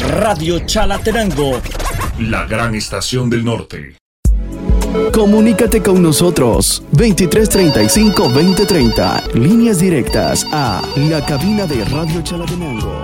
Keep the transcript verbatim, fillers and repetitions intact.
Radio Chalatenango, la gran estación del norte. Comunícate con nosotros veintitrés treinta y cinco veinte treinta, líneas directas a la cabina de Radio Chalatenango.